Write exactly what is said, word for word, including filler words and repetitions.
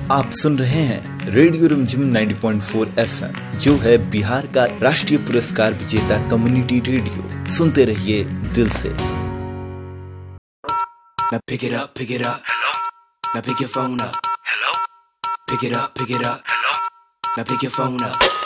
आप सुन रहे हैं रेडियो रिमझिम नब्बे पॉइंट चार एफएम, जो है बिहार का राष्ट्रीय पुरस्कार विजेता कम्युनिटी रेडियो। सुनते रहिए दिल से। Now pick it up, pick it up. Hello. Now pick your phone up. Hello. Pick it up, pick it up. Hello. Now pick your phone up.